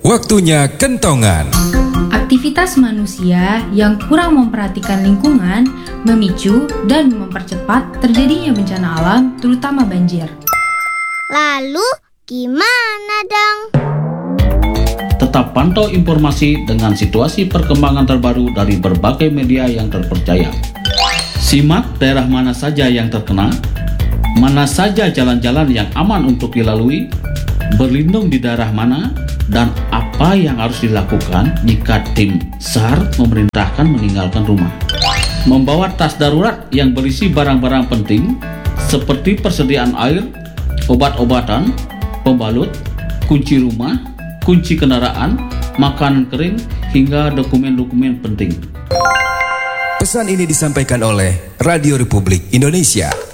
Waktunya kentongan. Aktivitas manusia yang kurang memperhatikan lingkungan memicu dan mempercepat terjadinya bencana alam, terutama banjir. Lalu gimana dong? Tetap pantau informasi dengan situasi perkembangan terbaru dari berbagai media yang terpercaya. Simak daerah mana saja yang terkena, mana saja jalan-jalan yang aman untuk dilalui, berlindung di daerah mana, dan apa yang harus dilakukan jika tim SAR memerintahkan meninggalkan rumah. Membawa tas darurat yang berisi barang-barang penting seperti persediaan air, obat-obatan, pembalut, kunci rumah, kunci kendaraan, makanan kering, hingga dokumen-dokumen penting. Pesan ini disampaikan oleh Radio Republik Indonesia.